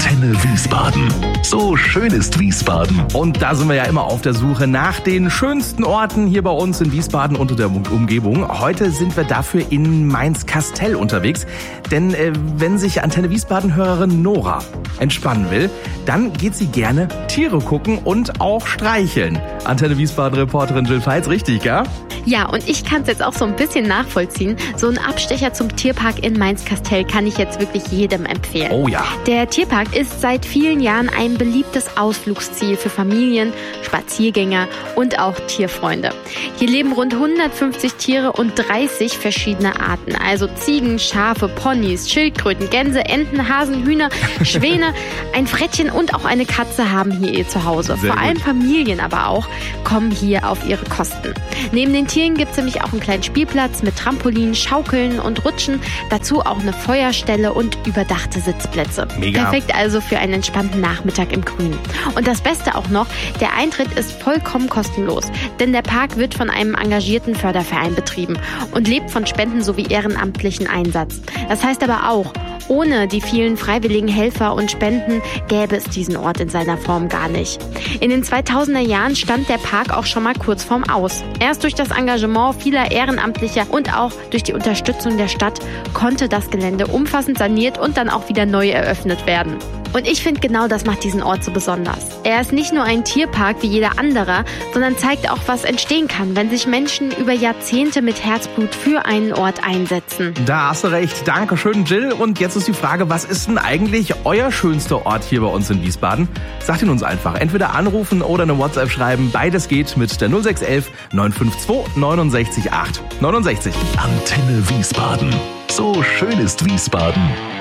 Antenne Wiesbaden. So schön ist Wiesbaden. Und da sind wir ja immer auf der Suche nach den schönsten Orten hier bei uns in Wiesbaden und der Umgebung. Heute sind wir dafür in Mainz-Kastell unterwegs. Denn wenn sich Antenne Wiesbaden-Hörerin Nora entspannen will, dann geht sie gerne Tiere gucken und auch streicheln. Antenne Wiesbaden-Reporterin Jill Veits, richtig, gell? Ja, und ich kann es jetzt auch so ein bisschen nachvollziehen. So ein Abstecher zum Tierpark in Mainz-Kastell kann ich jetzt wirklich jedem empfehlen. Oh ja. Der Tierpark ist seit vielen Jahren ein beliebtes Ausflugsziel für Familien, Spaziergänger und auch Tierfreunde. Hier leben rund 150 Tiere und 30 verschiedene Arten. Also Ziegen, Schafe, Ponys, Schildkröten, Gänse, Enten, Hasen, Hühner, Schwäne, ein Frettchen und auch eine Katze haben hier ihr Zuhause. Vor allem Familien aber auch kommen hier auf ihre Kosten. Neben den Tieren gibt es nämlich auch einen kleinen Spielplatz mit Trampolin, Schaukeln und Rutschen. Dazu auch eine Feuerstelle und überdachte Sitzplätze. Mega. Perfekt also für einen entspannten Nachmittag im Grünen. Und das Beste auch noch, der Eintritt ist vollkommen kostenlos. Denn der Park wird von einem engagierten Förderverein betrieben und lebt von Spenden sowie ehrenamtlichen Einsatz. Das heißt aber auch, ohne die vielen freiwilligen Helfer und Spenden gäbe es diesen Ort in seiner Form gar nicht. In den 2000er Jahren stand der Park auch schon mal kurz vorm Aus. Erst durch das Engagement vieler Ehrenamtlicher und auch durch die Unterstützung der Stadt konnte das Gelände umfassend saniert und dann auch wieder neu eröffnet werden. Und ich finde, genau das macht diesen Ort so besonders. Er ist nicht nur ein Tierpark wie jeder andere, sondern zeigt auch, was entstehen kann, wenn sich Menschen über Jahrzehnte mit Herzblut für einen Ort einsetzen. Da hast du recht. Dankeschön, Jill. Und jetzt ist die Frage, was ist denn eigentlich euer schönster Ort hier bei uns in Wiesbaden? Sagt ihn uns einfach. Entweder anrufen oder eine WhatsApp schreiben. Beides geht mit der 0611 952 69 8. 69. Antenne Wiesbaden. So schön ist Wiesbaden.